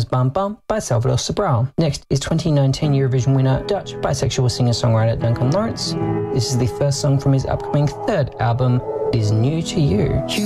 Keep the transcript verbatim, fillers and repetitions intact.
was Bum Bum by Salvador Sobral. Next is twenty nineteen Eurovision winner Dutch bisexual singer-songwriter Duncan Lawrence. This is the first song from his upcoming third album, It Is New to You.